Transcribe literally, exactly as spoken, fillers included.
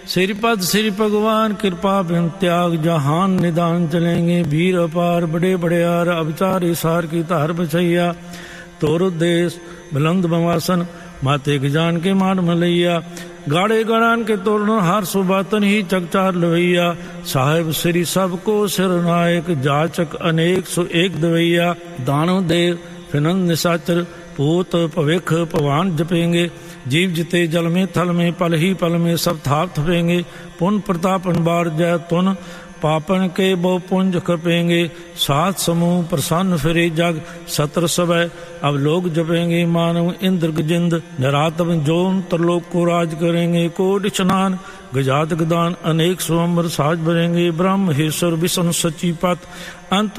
श्रीपद श्री भगवान कृपा बिन त्याग जहान निदान चलेंगे। वीर अपार बड़े बड़ेयार अवचार सार की धार बछैया। तोर उद्देश बुलंद बवासन माते गजान के मान मलैया। गाड़े गड़ान के तोरण हार सुबातन ही चकचार लवैया। साहेब श्री सबको सिर नायक जाचक अनेक सु एक दवैया। दानो देव फिनंद निशाचर पूत भविख पवान जपेंगे। जीव जिते जल में थल में पल ही पल में सब थाप थपेंगे। पुन प्रतापन बार जय तुन पापन के बहु पुंज खपेंगे। सात समूह प्रसन्न फिरे जग सत्र सवै अब लोग जपेंगे। मानव इंद्र गजिंद निरातम जोन तरलोक को राज करेंगे। कोटि स्नान गजात गदान अनेक स्वंबर साज भरेंगे। ब्रह्म हेश्वर विष्णु सची पत अंत